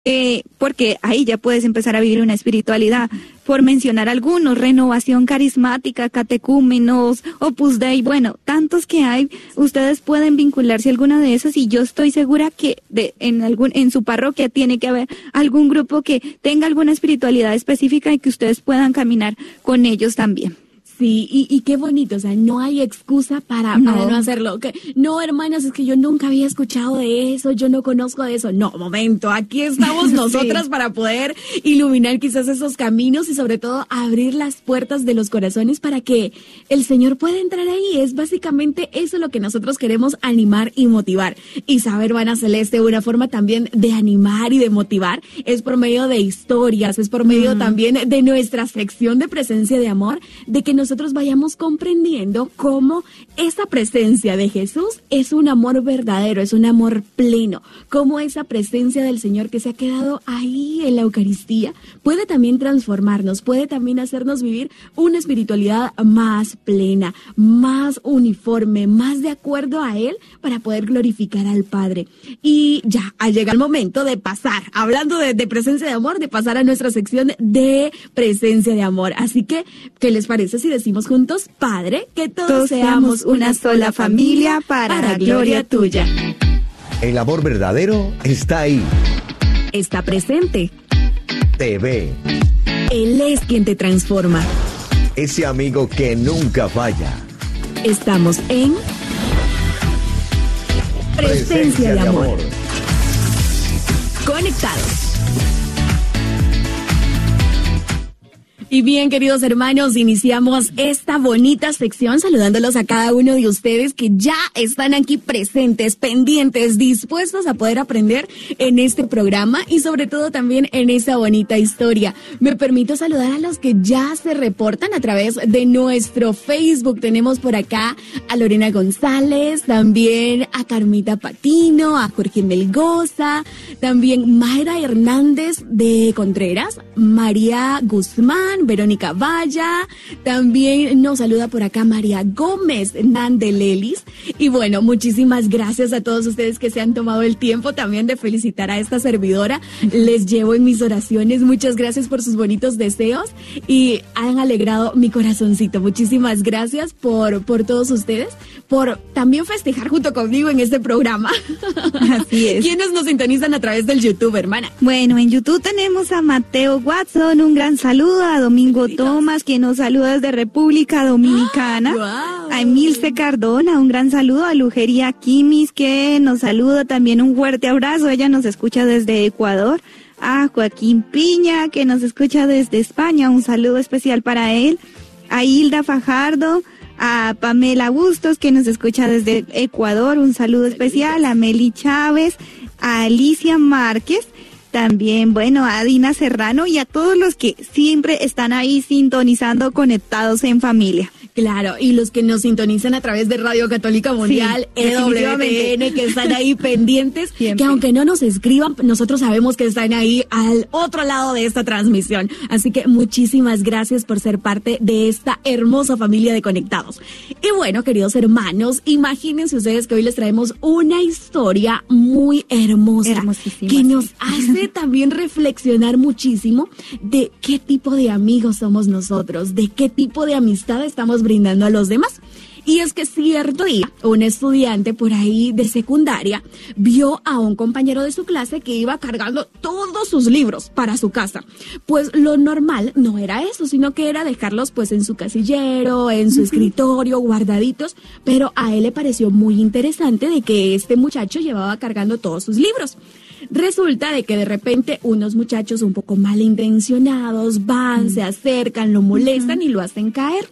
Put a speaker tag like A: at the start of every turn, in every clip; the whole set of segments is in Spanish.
A: porque ahí ya puedes empezar a vivir una espiritualidad. Por mencionar algunos, Renovación Carismática, Catecúmenos, Opus Dei, bueno, tantos que hay, ustedes pueden vincularse a alguna de esas y yo estoy segura que en su parroquia tiene que haber algún grupo que tenga alguna espiritualidad específica y que ustedes puedan caminar con ellos también.
B: Sí, y qué bonito, o sea, no hay excusa para no hacerlo. No, hermanas, es que yo nunca había escuchado de eso, yo no conozco de eso. No, momento, aquí estamos nosotras para poder iluminar quizás esos caminos y sobre todo abrir las puertas de los corazones para que el Señor pueda entrar ahí. Es básicamente eso lo que nosotros queremos animar y motivar. Y saber, hermana Celeste, una forma también de animar y de motivar es por medio de historias, es por medio también de nuestra sección de presencia de amor, de que nosotros vayamos comprendiendo cómo esa presencia de Jesús es un amor verdadero, es un amor pleno, cómo esa presencia del Señor que se ha quedado ahí en la Eucaristía puede también transformarnos, puede también hacernos vivir una espiritualidad más plena, más uniforme, más de acuerdo a Él para poder glorificar al Padre. Y ya, llega el momento de pasar, hablando de presencia de amor, de pasar a nuestra sección de presencia de amor. Así que, ¿qué les parece si decimos juntos, Padre, que todos seamos una sola familia para gloria tuya?
C: El amor verdadero está ahí.
B: Está presente.
C: Te ve.
B: Él es quien te transforma.
C: Ese amigo que nunca falla.
B: Estamos en Presencia de Amor. Conectados. Y bien, queridos hermanos, iniciamos esta bonita sección saludándolos a cada uno de ustedes que ya están aquí presentes, pendientes, dispuestos a poder aprender en este programa y sobre todo también en esa bonita historia. Me permito saludar a los que ya se reportan a través de nuestro Facebook. Tenemos por acá a Lorena González, también a Carmita Patino, a Jorge Melgoza, también Mayra Hernández de Contreras, María Guzmán, Verónica Valla, también nos saluda por acá María Gómez Nandelelis. Y bueno, muchísimas gracias a todos ustedes que se han tomado el tiempo también de felicitar a esta servidora. Les llevo en mis oraciones. Muchas gracias por sus bonitos deseos y han alegrado mi corazoncito. Muchísimas gracias por todos ustedes, por también festejar junto conmigo en este programa.
A: Así es.
B: ¿Quiénes nos sintonizan a través del YouTube, hermana?
A: Bueno, en YouTube tenemos a Mateo Watson, un gran saludo, a Domingo Tomás, quien nos saluda desde República Dominicana,
B: wow.
A: A Emilce Cardona, un gran saludo, a Lugeria Quimis, que nos saluda, también un fuerte abrazo, ella nos escucha desde Ecuador, a Joaquín Piña, que nos escucha desde España, un saludo especial para él, a Hilda Fajardo, a Pamela Bustos, que nos escucha desde Ecuador, un saludo especial, a Meli Chávez, a Alicia Márquez, también, bueno, a Dina Serrano y a todos los que siempre están ahí sintonizando, conectados en familia.
B: Claro, y los que nos sintonizan a través de Radio Católica Mundial,
A: sí,
B: EWTN, que están ahí pendientes,
A: siempre.
B: Que aunque no nos escriban, nosotros sabemos que están ahí al otro lado de esta transmisión. Así que muchísimas gracias por ser parte de esta hermosa familia de Conectados. Y bueno, queridos hermanos, imagínense ustedes que hoy les traemos una historia muy hermosa,
A: hermosísima,
B: que nos hace también reflexionar muchísimo de qué tipo de amigos somos nosotros, de qué tipo de amistad estamos brindando a los demás. Y es que cierto día, un estudiante por ahí de secundaria vio a un compañero de su clase que iba cargando todos sus libros para su casa. Pues lo normal no era eso, sino que era dejarlos pues en su casillero, en su escritorio, guardaditos. Pero a él le pareció muy interesante de que este muchacho llevaba cargando todos sus libros. Resulta de que de repente unos muchachos un poco malintencionados van, se acercan, lo molestan y lo hacen caer.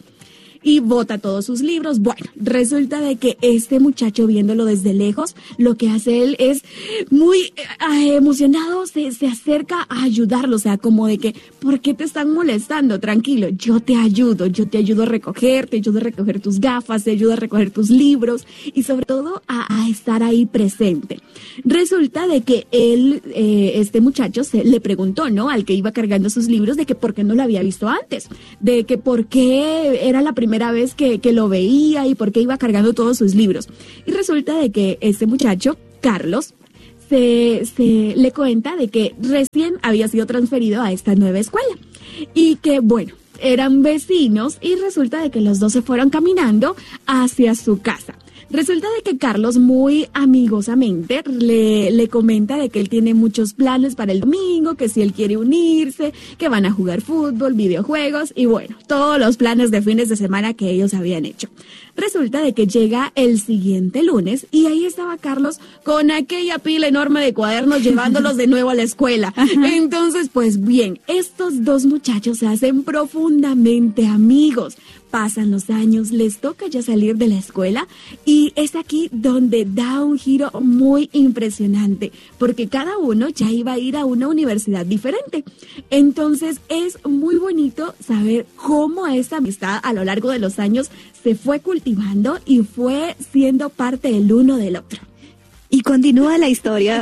B: Y bota todos sus libros. Bueno, resulta de que este muchacho, viéndolo desde lejos, lo que hace él es muy emocionado, se acerca a ayudarlo, o sea, como de que, ¿por qué te están molestando? Tranquilo, yo te ayudo a recoger, te ayudo a recoger tus gafas, te ayudo a recoger tus libros y sobre todo a estar ahí presente. Resulta de que él, este muchacho, le preguntó, ¿no?, al que iba cargando sus libros, de que por qué no lo había visto antes, de que por qué era la primera vez que lo veía y por qué iba cargando todos sus libros. Y resulta de que este muchacho, Carlos, se le cuenta de que recién había sido transferido a esta nueva escuela y que, bueno, eran vecinos y resulta de que los dos se fueron caminando hacia su casa. Resulta de que Carlos muy amigosamente le comenta de que él tiene muchos planes para el domingo, que si él quiere unirse, que van a jugar fútbol, videojuegos y bueno, todos los planes de fines de semana que ellos habían hecho. Resulta de que llega el siguiente lunes y ahí estaba Carlos con aquella pila enorme de cuadernos llevándolos de nuevo a la escuela. Entonces, pues bien, estos dos muchachos se hacen profundamente amigos. Pasan los años, les toca ya salir de la escuela y es aquí donde da un giro muy impresionante, porque cada uno ya iba a ir a una universidad diferente. Entonces es muy bonito saber cómo esta amistad a lo largo de los años se fue cultivando y fue siendo parte el uno del otro.
A: Y continúa la historia.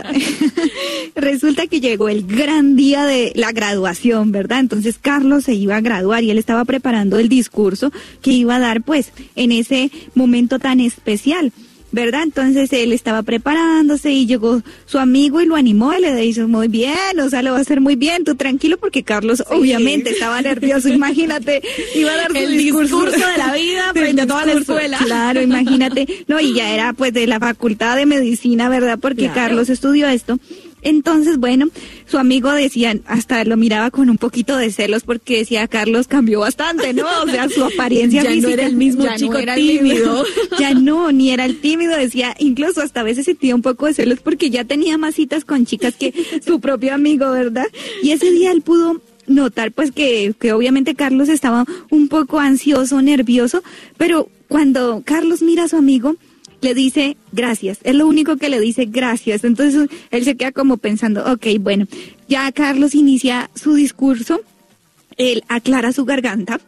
A: Resulta que llegó el gran día de la graduación, ¿verdad? Entonces Carlos se iba a graduar y él estaba preparando el discurso que iba a dar, pues, en ese momento tan especial, ¿verdad? Entonces él estaba preparándose y llegó su amigo y lo animó y le dijo, muy bien, o sea, lo va a hacer muy bien, tú tranquilo, porque Carlos obviamente estaba nervioso, imagínate, iba a dar su discurso
B: de la vida frente a toda la escuela.
A: Claro, imagínate, no, y ya era pues de la facultad de medicina, ¿verdad? Porque claro, Carlos estudió esto. Entonces, bueno, su amigo decía, hasta lo miraba con un poquito de celos porque decía, Carlos cambió bastante, ¿no? O sea, su apariencia
B: ya
A: física.
B: No era el mismo chico tímido.
A: Ya no, ni era el tímido, decía, incluso hasta a veces sentía un poco de celos porque ya tenía más citas con chicas que su propio amigo, ¿verdad? Y ese día él pudo notar pues que obviamente Carlos estaba un poco ansioso, nervioso, pero cuando Carlos mira a su amigo, le dice gracias, es lo único que le dice gracias. Entonces él se queda como pensando, ok, bueno, ya Carlos inicia su discurso, él aclara su garganta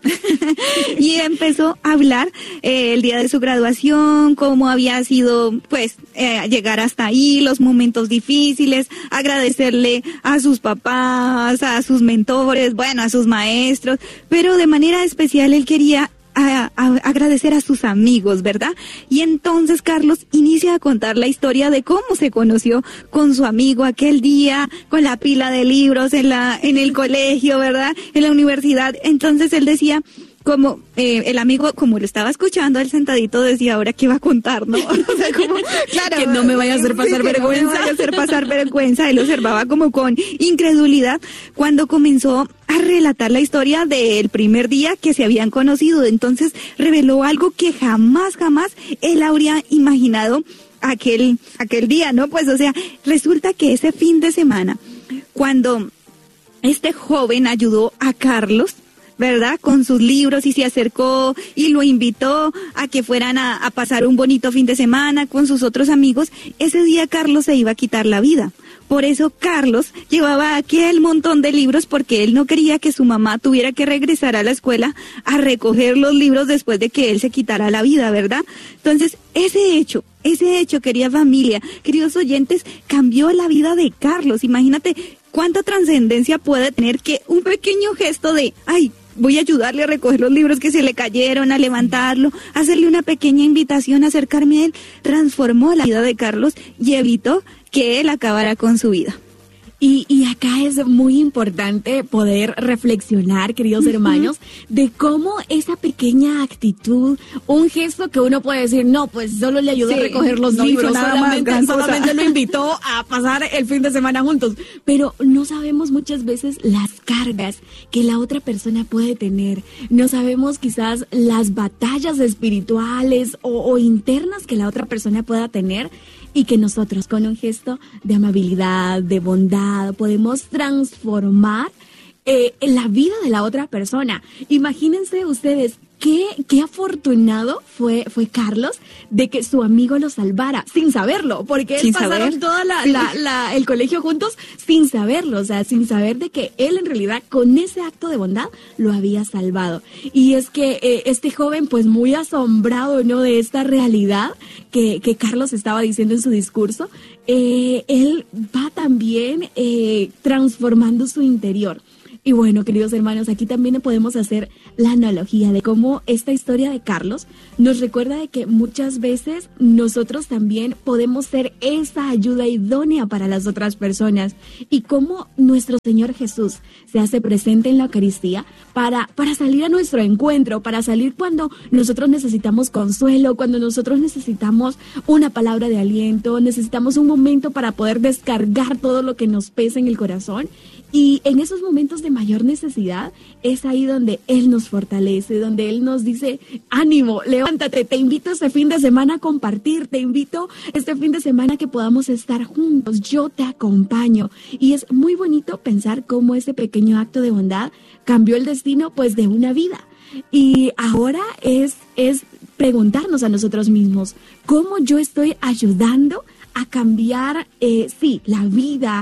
A: y empezó a hablar el día de su graduación, cómo había sido pues llegar hasta ahí, los momentos difíciles, agradecerle a sus papás, a sus mentores, bueno, a sus maestros, pero de manera especial él quería a agradecer a sus amigos, ¿verdad? Y entonces Carlos inicia a contar la historia de cómo se conoció con su amigo aquel día, con la pila de libros en el colegio, ¿verdad? En la universidad. Entonces él decía, como el amigo, como lo estaba escuchando, él sentadito decía, ahora qué va a contar, ¿no? O sea, como, claro,
B: que no me vaya a hacer pasar vergüenza.
A: No me vaya a hacer pasar vergüenza. Él observaba como con incredulidad cuando comenzó a relatar la historia del primer día que se habían conocido. Entonces reveló algo que jamás él habría imaginado aquel día, ¿no? Pues, o sea, resulta que ese fin de semana, cuando este joven ayudó a Carlos, ¿verdad? Con sus libros y se acercó y lo invitó a que fueran a pasar un bonito fin de semana con sus otros amigos. Ese día Carlos se iba a quitar la vida. Por eso Carlos llevaba aquel montón de libros porque él no quería que su mamá tuviera que regresar a la escuela a recoger los libros después de que él se quitara la vida, ¿verdad? Entonces, ese hecho, querida familia, queridos oyentes, cambió la vida de Carlos. Imagínate cuánta trascendencia puede tener que un pequeño gesto de, ay, voy a ayudarle a recoger los libros que se le cayeron, a levantarlo, hacerle una pequeña invitación, acercarme a él, transformó la vida de Carlos y evitó que él acabara con su vida.
B: Y acá es muy importante poder reflexionar, queridos hermanos, de cómo esa pequeña actitud, un gesto que uno puede decir, no, pues solo le ayudó a recoger los libros, solamente lo invitó a pasar el fin de semana juntos. Pero no sabemos muchas veces las cargas que la otra persona puede tener. No sabemos quizás las batallas espirituales o internas que la otra persona pueda tener. Y que nosotros con un gesto de amabilidad, de bondad, podemos transformar la vida de la otra persona. Imagínense ustedes qué afortunado fue Carlos de que su amigo lo salvara, sin saberlo, porque él pasaron todo el colegio juntos sin saberlo, o sea, sin saber de que él en realidad con ese acto de bondad lo había salvado. Y es que este joven, pues muy asombrado, ¿no?, de esta realidad que Carlos estaba diciendo en su discurso, él va también transformando su interior. Y bueno, queridos hermanos, aquí también podemos hacer la analogía de cómo esta historia de Carlos nos recuerda de que muchas veces nosotros también podemos ser esa ayuda idónea para las otras personas, y cómo nuestro Señor Jesús se hace presente en la Eucaristía para salir a nuestro encuentro, para salir cuando nosotros necesitamos consuelo, cuando nosotros necesitamos una palabra de aliento, necesitamos un momento para poder descargar todo lo que nos pesa en el corazón. Y en esos momentos de mayor necesidad es ahí donde Él nos fortalece, donde Él nos dice: ánimo, levántate, te invito este fin de semana a compartir, te invito este fin de semana que podamos estar juntos, yo te acompaño. Y es muy bonito pensar cómo ese pequeño acto de bondad cambió el destino pues de una vida. Y ahora es preguntarnos a nosotros mismos: ¿cómo yo estoy ayudando a cambiar, la vida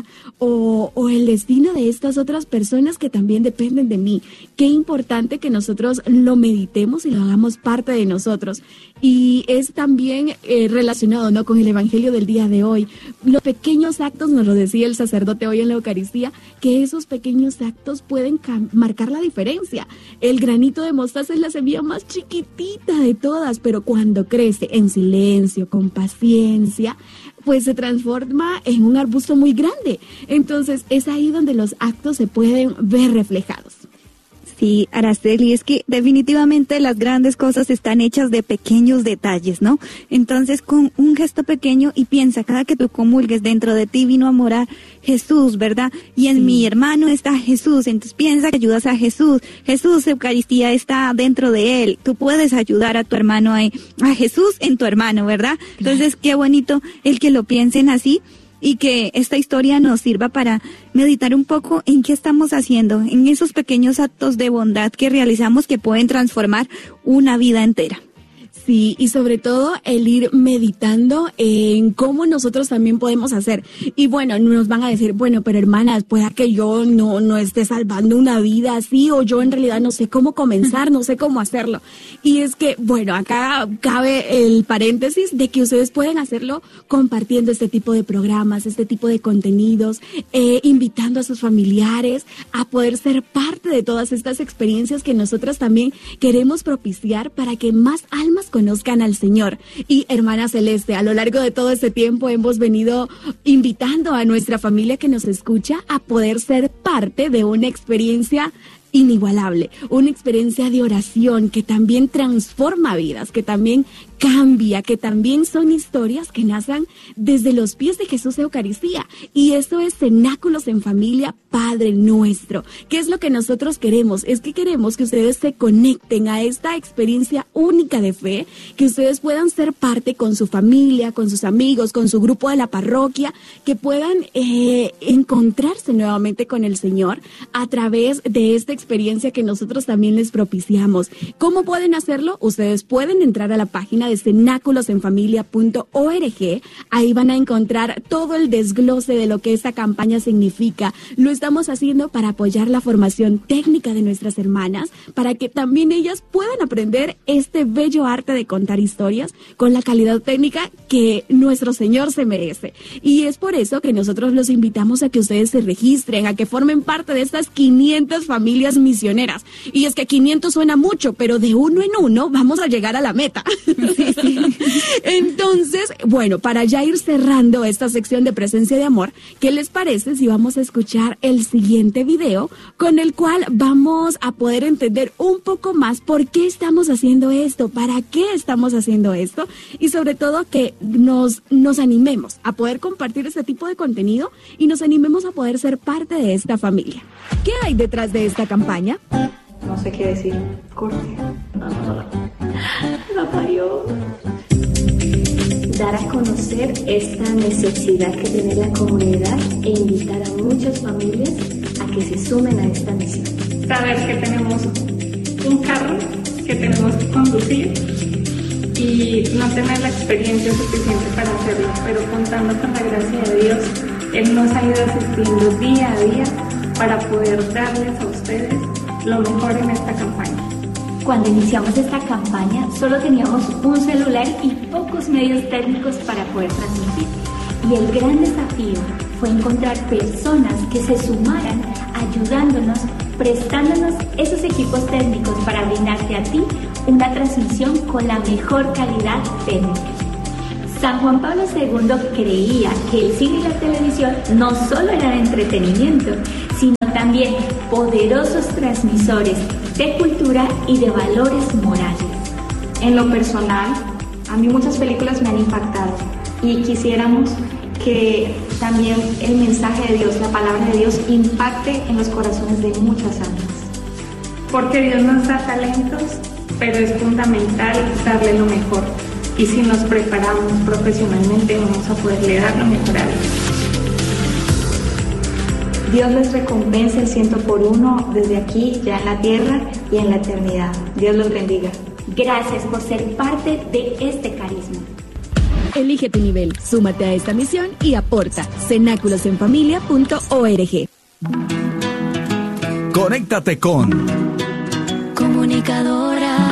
B: o el destino de estas otras personas que también dependen de mí? Qué importante que nosotros lo meditemos y lo hagamos parte de nosotros. Y es también relacionado, ¿no?, con el Evangelio del día de hoy. Los pequeños actos, nos lo decía el sacerdote hoy en la Eucaristía, que esos pequeños actos pueden marcar la diferencia. El granito de mostaza es la semilla más chiquitita de todas, pero cuando crece en silencio, con paciencia, pues se transforma en un arbusto muy grande. Entonces es ahí donde los actos se pueden ver reflejados.
A: Sí, Araceli, es que definitivamente las grandes cosas están hechas de pequeños detalles, ¿no? Entonces, con un gesto pequeño, y piensa, cada que tú comulgues, dentro de ti vino a morar Jesús, ¿verdad? Y en mi hermano está Jesús, entonces piensa que ayudas a Jesús. Jesús, Eucaristía está dentro de él. Tú puedes ayudar a tu hermano, a Jesús en tu hermano, ¿verdad? Entonces, qué bonito el que lo piensen así. Y que esta historia nos sirva para meditar un poco en qué estamos haciendo, en esos pequeños actos de bondad que realizamos que pueden transformar una vida entera.
B: Sí, y sobre todo el ir meditando en cómo nosotros también podemos hacer. Y bueno, nos van a decir: bueno, pero hermanas, pueda que yo no esté salvando una vida así, o yo en realidad no sé cómo comenzar, no sé cómo hacerlo. Y es que, bueno, acá cabe el paréntesis de que ustedes pueden hacerlo compartiendo este tipo de programas, este tipo de contenidos, invitando a sus familiares a poder ser parte de todas estas experiencias que nosotras también queremos propiciar para que más almas conozcan al Señor. Y hermana Celeste, a lo largo de todo este tiempo hemos venido invitando a nuestra familia que nos escucha a poder ser parte de una experiencia inigualable, una experiencia de oración que también transforma vidas, que también cambia, que también son historias que nacen desde los pies de Jesús Eucaristía. Y eso es Cenáculos en Familia, Padre Nuestro. ¿Qué es lo que nosotros queremos? Es que queremos que ustedes se conecten a esta experiencia única de fe, que ustedes puedan ser parte con su familia, con sus amigos, con su grupo de la parroquia, que puedan encontrarse nuevamente con el Señor a través de esta experiencia que nosotros también les propiciamos. ¿Cómo pueden hacerlo? Ustedes pueden entrar a la página de cenáculosenfamilia.org. Ahí van a encontrar todo el desglose de lo que esta campaña significa. Lo estamos haciendo para apoyar la formación técnica de nuestras hermanas, para que también ellas puedan aprender este bello arte de contar historias con la calidad técnica que nuestro Señor se merece. Y es por eso que nosotros los invitamos a que ustedes se registren, a que formen parte de estas 500 familias misioneras. Y es que 500 suena mucho, pero de uno en uno vamos a llegar a la meta. Entonces, bueno, para ya ir cerrando esta sección de presencia de amor, ¿qué les parece si vamos a escuchar el siguiente video con el cual vamos a poder entender un poco más por qué estamos haciendo esto, para qué estamos haciendo esto, y sobre todo que nos animemos a poder compartir este tipo de contenido y nos animemos a poder ser parte de esta familia? ¿Qué hay detrás de esta campaña?
D: No sé qué decir. Corte. Papá Dios. Dar a conocer esta necesidad que tiene la comunidad e invitar a muchas familias a que se sumen a esta misión.
E: Saber que tenemos un carro que tenemos que conducir y no tener la experiencia suficiente para hacerlo, pero contando con la gracia de Dios, Él nos ha ido asistiendo día a día para poder darles a ustedes lo mejor en esta campaña.
D: Cuando iniciamos esta campaña, solo teníamos un celular y pocos medios técnicos para poder transmitir. Y el gran desafío fue encontrar personas que se sumaran, ayudándonos, prestándonos esos equipos técnicos para brindarte a ti una transmisión con la mejor calidad técnica. San Juan Pablo II creía que el cine y la televisión no solo eran entretenimiento, sino también poderosos transmisores de cultura y de valores morales.
E: En lo personal, a mí muchas películas me han impactado y quisiéramos que también el mensaje de Dios, la palabra de Dios, impacte en los corazones de muchas almas. Porque Dios nos da talentos, pero es fundamental darle lo mejor. Y si nos preparamos profesionalmente, vamos a poderle dar lo mejor a Dios. Dios les recompense el 100 por 1 desde aquí, ya en la tierra y en la eternidad. Dios los bendiga.
D: Gracias por ser parte de este carisma.
B: Elige tu nivel, súmate a esta misión y aporta. cenaculosenfamilia.org.
F: Conéctate con
B: Comunicadoras.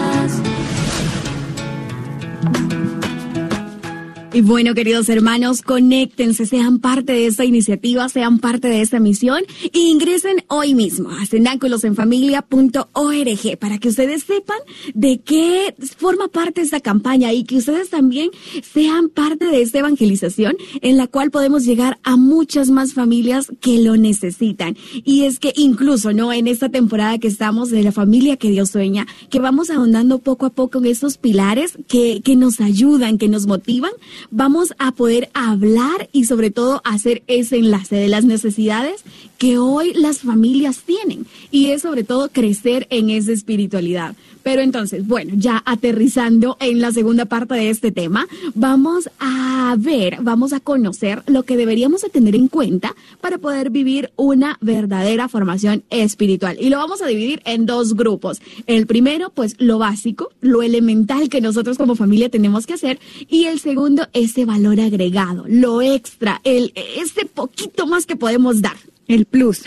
B: Y bueno, queridos hermanos, conéctense, sean parte de esta iniciativa, sean parte de esta misión e ingresen hoy mismo a cenaculosenfamilia.org para que ustedes sepan de qué forma parte esta campaña y que ustedes también sean parte de esta evangelización en la cual podemos llegar a muchas más familias que lo necesitan. Y es que incluso, ¿no?, en esta temporada que estamos de la familia que Dios sueña, que vamos ahondando poco a poco en esos pilares que nos ayudan, que nos motivan, vamos a poder hablar y sobre todo hacer ese enlace de las necesidades que hoy las familias tienen y es sobre todo crecer en esa espiritualidad. Pero entonces, bueno, ya aterrizando en la segunda parte de este tema, vamos a conocer lo que deberíamos de tener en cuenta para poder vivir una verdadera formación espiritual. Y lo vamos a dividir en dos grupos. El primero, pues lo básico, lo elemental que nosotros como familia tenemos que hacer. Y el segundo, ese valor agregado, lo extra, ese poquito más que podemos dar.
A: El plus.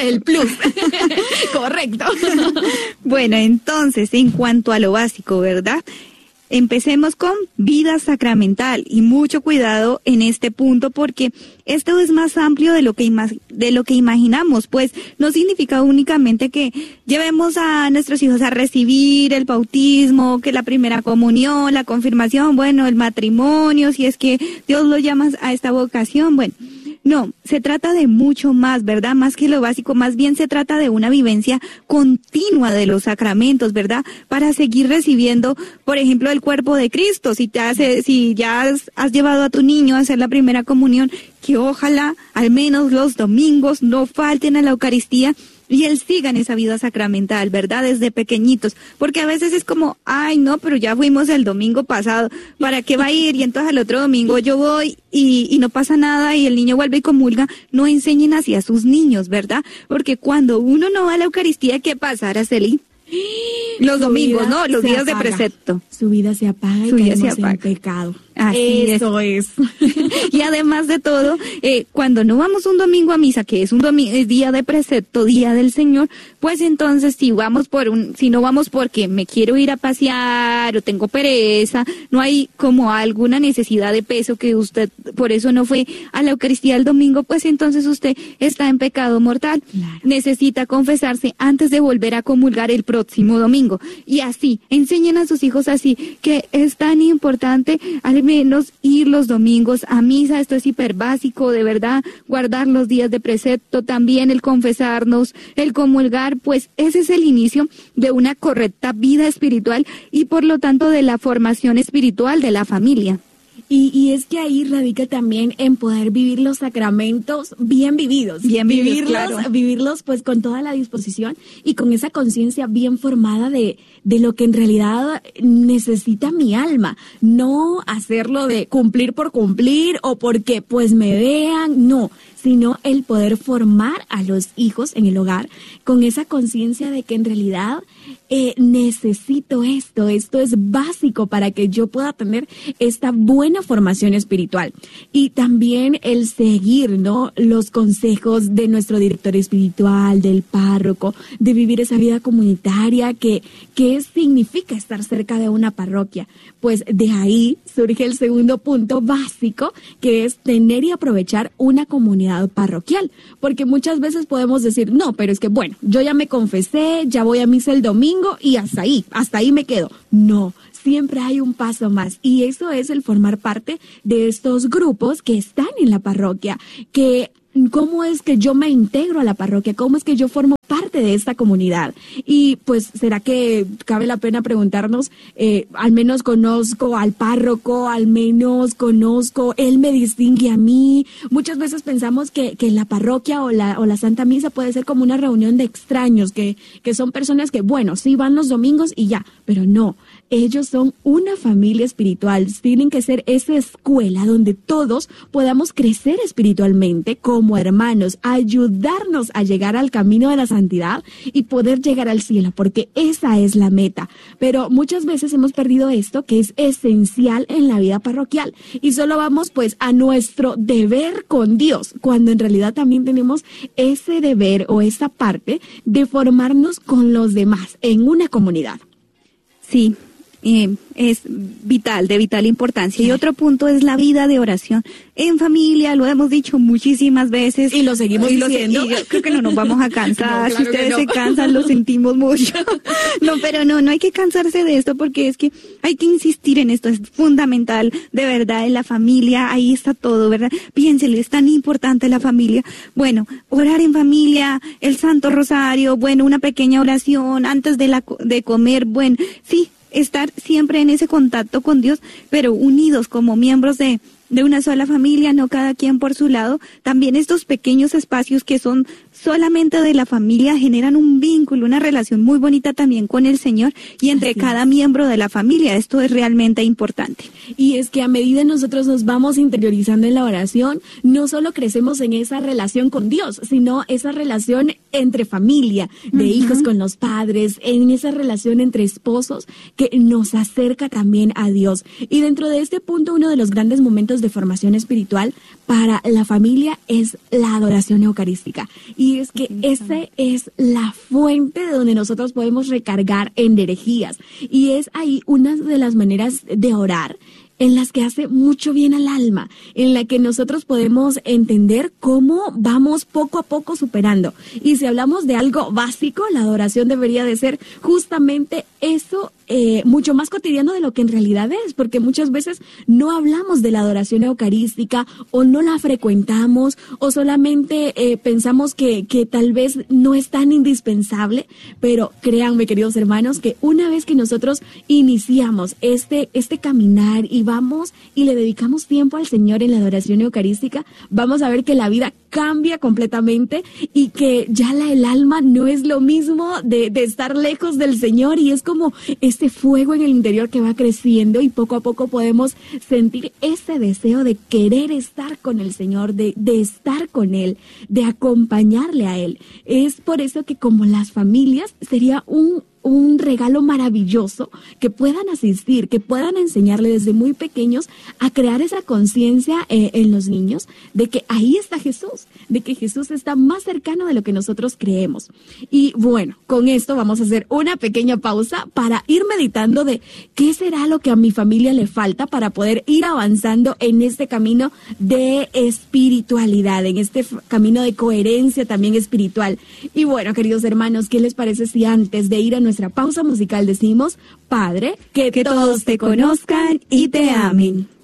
B: Correcto.
A: Bueno, entonces, en cuanto a lo básico, ¿verdad? Empecemos con vida sacramental y mucho cuidado en este punto porque esto es más amplio de lo que imaginamos, pues no significa únicamente que llevemos a nuestros hijos a recibir el bautismo, que la primera comunión, la confirmación, bueno, el matrimonio, si es que Dios lo llama a esta vocación, bueno. No, se trata de mucho más, ¿verdad? Más que lo básico, más bien se trata de una vivencia continua de los sacramentos, ¿verdad? Para seguir recibiendo, por ejemplo, el cuerpo de Cristo. Si ya has llevado a tu niño a hacer la primera comunión, que ojalá al menos los domingos no falten a la Eucaristía y él siga en esa vida sacramental, ¿verdad? Desde pequeñitos, porque a veces es como, ay, no, pero ya fuimos el domingo pasado, ¿para qué va a ir? Y entonces al otro domingo yo voy y no pasa nada y el niño vuelve y comulga. No enseñen así a sus niños, ¿verdad? Porque cuando uno no va a la Eucaristía, ¿qué pasa, Araceli? Los domingos, ¿no? Los días de precepto.
B: Su vida se apaga y caemos en pecado.
A: Así
B: Eso es.
A: Y además de todo, cuando no vamos un domingo a misa, que es día de precepto, día del Señor, pues entonces si no vamos porque me quiero ir a pasear o tengo pereza, no hay como alguna necesidad de peso que usted por eso no fue a la Eucaristía el domingo, pues entonces usted está en pecado mortal.
B: Claro.
A: Necesita confesarse antes de volver a comulgar el próximo domingo. Y así, enseñen a sus hijos así, que es tan importante al menos ir los domingos a misa. Esto es hiper básico, de verdad, guardar los días de precepto, también el confesarnos, el comulgar, pues ese es el inicio de una correcta vida espiritual y por lo tanto de la formación espiritual de la familia.
B: Y es que ahí radica también en poder vivir los sacramentos bien vividos. Vivirlos pues con toda la disposición y con esa conciencia bien formada de lo que en realidad necesita mi alma. No hacerlo de cumplir por cumplir o porque pues me vean, no. sino el poder formar a los hijos en el hogar con esa conciencia de que en realidad necesito esto es básico para que yo pueda tener esta buena formación espiritual. Y también el seguir, ¿no?, los consejos de nuestro director espiritual, del párroco, de vivir esa vida comunitaria que significa estar cerca de una parroquia. Pues de ahí surge el segundo punto básico, que es tener y aprovechar una comunidad parroquial. Porque muchas veces podemos decir, no, pero es que bueno, yo ya me confesé, ya voy a misa el domingo y hasta ahí me quedo. No, siempre hay un paso más, y eso es el formar parte de estos grupos que están en la parroquia, que cómo es que yo me integro a la parroquia, cómo es que yo formo parte de esta comunidad. Y pues, ¿será que cabe la pena preguntarnos, al menos conozco al párroco, al menos conozco, él me distingue a mí? Muchas veces pensamos que la parroquia o la Santa Misa puede ser como una reunión de extraños, que son personas que, bueno, sí van los domingos y ya, pero no. Ellos son una familia espiritual, tienen que ser esa escuela donde todos podamos crecer espiritualmente como hermanos, ayudarnos a llegar al camino de la santidad y poder llegar al cielo, porque esa es la meta. Pero muchas veces hemos perdido esto que es esencial en la vida parroquial y solo vamos pues a nuestro deber con Dios, cuando en realidad también tenemos ese deber o esa parte de formarnos con los demás en una comunidad.
A: Sí. Es vital, de vital importancia. Y otro punto es la vida de oración en familia, lo hemos dicho muchísimas veces.
B: Y lo seguimos diciendo.
A: Y yo creo que no nos vamos a cansar.
B: No, claro,
A: si ustedes se cansan, lo sentimos mucho. No, pero no hay que cansarse de esto, porque es que hay que insistir en esto, es fundamental, de verdad, en la familia, ahí está todo, ¿verdad? Piénsele, es tan importante la familia. Bueno, orar en familia, el Santo Rosario, bueno, una pequeña oración antes de comer, bueno, sí, estar siempre en ese contacto con Dios, pero unidos como miembros de una sola familia, no cada quien por su lado. También estos pequeños espacios que son solamente de la familia generan un vínculo, una relación muy bonita también con el Señor y entre cada miembro de la familia. Esto es realmente importante.
B: Y es que a medida nosotros nos vamos interiorizando en la oración, no solo crecemos en esa relación con Dios, sino esa relación entre familia, de hijos con los padres, en esa relación entre esposos que nos acerca también a Dios. Y dentro de este punto, uno de los grandes momentos de formación espiritual para la familia es la adoración eucarística. Y es que esa es la fuente de donde nosotros podemos recargar energías. Y es ahí una de las maneras de orar en las que hace mucho bien al alma, en la que nosotros podemos entender cómo vamos poco a poco superando. Y si hablamos de algo básico, la adoración debería de ser justamente eso, mucho más cotidiano de lo que en realidad es, porque muchas veces no hablamos de la adoración eucarística o no la frecuentamos o solamente pensamos que tal vez no es tan indispensable, pero créanme, queridos hermanos, que una vez que nosotros iniciamos este caminar y vamos y le dedicamos tiempo al Señor en la adoración eucarística, vamos a ver que la vida cambia completamente y que ya el alma no es lo mismo de estar lejos del Señor, y es como este fuego en el interior que va creciendo y poco a poco podemos sentir ese deseo de querer estar con el Señor, de estar con Él, de acompañarle a Él. Es por eso que como las familias sería un regalo maravilloso que puedan asistir, que puedan enseñarle desde muy pequeños a crear esa conciencia en los niños de que ahí está Jesús, de que Jesús está más cercano de lo que nosotros creemos. Y bueno, con esto vamos a hacer una pequeña pausa para ir meditando de qué será lo que a mi familia le falta para poder ir avanzando en este camino de espiritualidad, en este camino de coherencia también espiritual. Y bueno, queridos hermanos, ¿qué les parece si antes de ir a nuestra pausa musical decimos: Padre, que todos te conozcan y te amen?